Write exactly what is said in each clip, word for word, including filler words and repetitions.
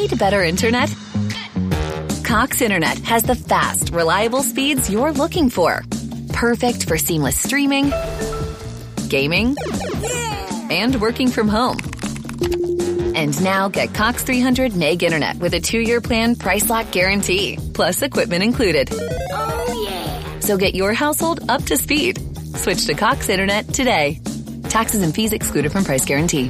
Need better internet? Cox Internet has the fast, reliable speeds you're looking for. Perfect for seamless streaming, gaming, and working from home. And now get Cox three hundred meg internet with a two-year plan price lock guarantee, plus equipment included. Oh, yeah. So get your household up to speed. Switch to Cox Internet today. Taxes and fees excluded from price guarantee.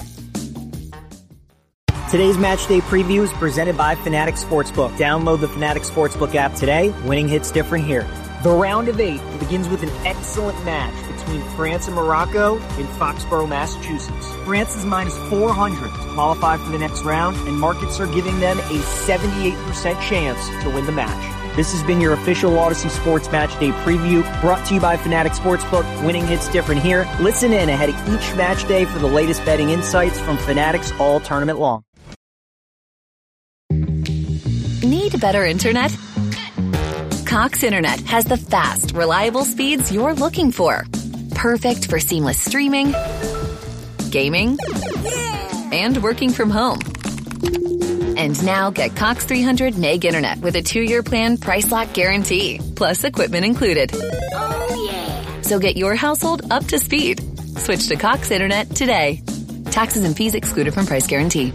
Today's match day preview is presented by Fanatics Sportsbook. Download the Fanatics Sportsbook app today. Winning hits different here. The round of eight begins with an excellent match between France and Morocco in Foxborough, Massachusetts. France is minus four hundred to qualify for the next round, and markets are giving them a seventy-eight percent chance to win the match. This has been your official Odyssey Sports Match Day preview, brought to you by Fanatics Sportsbook. Winning hits different here. Listen in ahead of each match day for the latest betting insights from Fanatics all tournament long. Need better internet? Cox Internet has the fast, reliable speeds you're looking for. Perfect for seamless streaming, gaming, and working from home. And now get Cox three hundred meg internet with a two-year plan price lock guarantee, plus equipment included. Oh, yeah. So get your household up to speed. Switch to Cox Internet today. Taxes and fees excluded from price guarantee.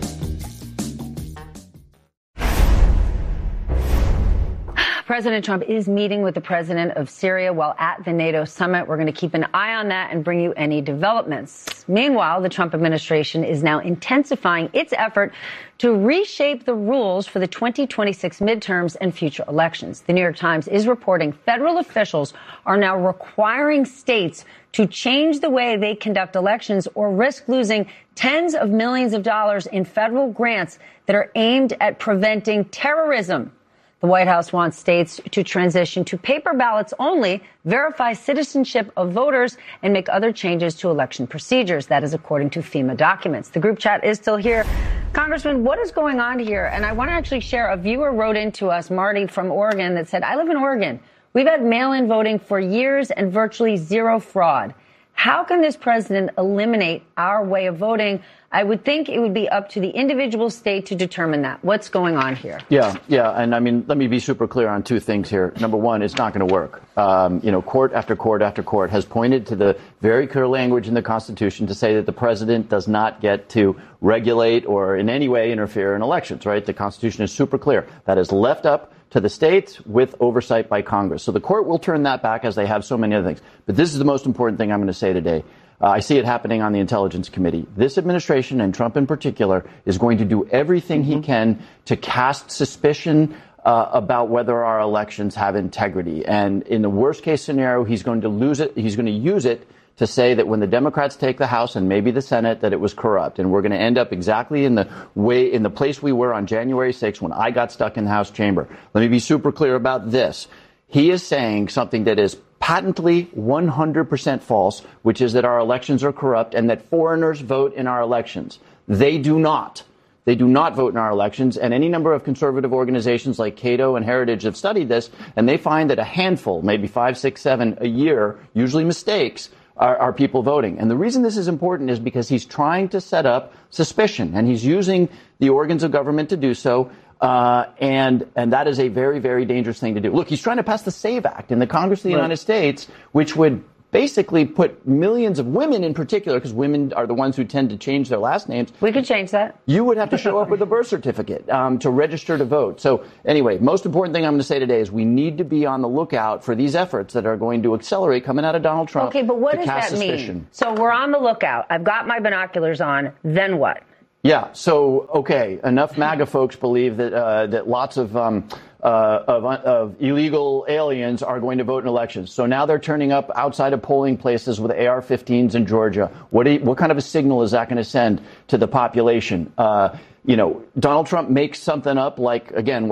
President Trump is meeting with the president of Syria while at the NATO summit. We're going to keep an eye on that and bring you any developments. Meanwhile, the Trump administration is now intensifying its effort to reshape the rules for the twenty twenty-six midterms and future elections. The New York Times is reporting federal officials are now requiring states to change the way they conduct elections or risk losing tens of millions of dollars in federal grants that are aimed at preventing terrorism. The White House wants states to transition to paper ballots only, verify citizenship of voters, and make other changes to election procedures. That is according to FEMA documents. The group chat is still here. Congressman, what is going on here? And I want to actually share, a viewer wrote into us, Marty from Oregon, that said, I live in Oregon. We've had mail-in voting for years and virtually zero fraud. How can this president eliminate our way of voting? I would think it would be up to the individual state to determine that. What's going on here? Yeah, yeah. And I mean, let me be super clear on two things here. Number one, it's not going to work. Um, you know, court after court after court has pointed to the very clear language in the Constitution to say that the president does not get to regulate or in any way interfere in elections, right? The Constitution is super clear. That is left up to the states with oversight by Congress. So the court will turn that back, as they have so many other things. But this is the most important thing I'm going to say today. Uh, I see it happening on the Intelligence Committee. This administration, and Trump in particular, is going to do everything mm-hmm. he can to cast suspicion uh, about whether our elections have integrity. And in the worst case scenario, he's going to lose it. He's going to use it to say that when the Democrats take the House and maybe the Senate, that it was corrupt. And we're going to end up exactly in the way, in the place we were on January sixth when I got stuck in the House chamber. Let me be super clear about this. He is saying something that is patently one hundred percent false, which is that our elections are corrupt and that foreigners vote in our elections. They do not. They do not vote in our elections. And any number of conservative organizations like Cato and Heritage have studied this, and they find that a handful, maybe five, six, seven a year, usually mistakes, Are, are people voting. And the reason this is important is because he's trying to set up suspicion, and he's using the organs of government to do so. Uh, and and that is a very, very dangerous thing to do. Look, he's trying to pass the SAVE Act in the Congress of the right. United States, which would basically put millions of women in particular, because women are the ones who tend to change their last names. We could change that. You would have to show up with a birth certificate um, to register to vote. So anyway, most important thing I'm going to say today is we need to be on the lookout for these efforts that are going to accelerate coming out of Donald Trump. Okay, but what to does cast that suspicion. mean? So we're on the lookout. I've got my binoculars on. Then what? Yeah. So, okay, enough MAGA folks believe that uh, that lots of um, uh, of, of illegal aliens are going to vote in elections. So now they're turning up outside of polling places with A R fifteens in Georgia. What do you, what kind of a signal is that going to send to the population? Uh, you know, Donald Trump makes something up like, again,